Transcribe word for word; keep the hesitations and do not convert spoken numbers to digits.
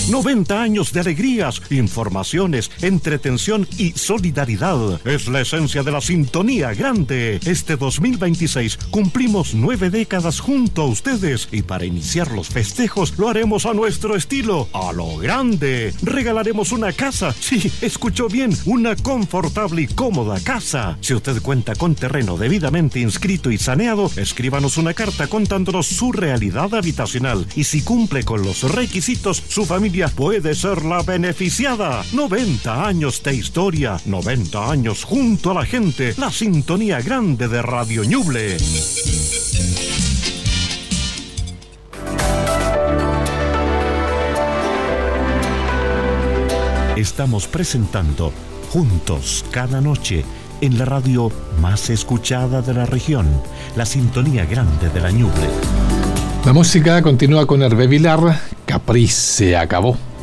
noventa años de alegrías, informaciones, entretención y solidaridad. Es la esencia de la Sintonía Grande. Este dos mil veintiséis cumplimos nueve décadas junto a ustedes y para iniciar los festejos lo haremos a nuestro estilo, a lo grande. Regalaremos una casa, sí, escuchó bien, una confortable y cómoda casa. Si usted cuenta con terreno debidamente inscrito y saneado, escríbanos una carta contándonos su realidad habitacional y si cumple con los requisitos, su familia puede ser la beneficiada. noventa años de historia, noventa años junto a la gente, la Sintonía Grande de Radio Ñuble. Estamos presentando Juntos cada noche en la radio más escuchada de la región, la Sintonía Grande de la Ñuble. La música continúa con Hervé Vilar, Caprice se acabó.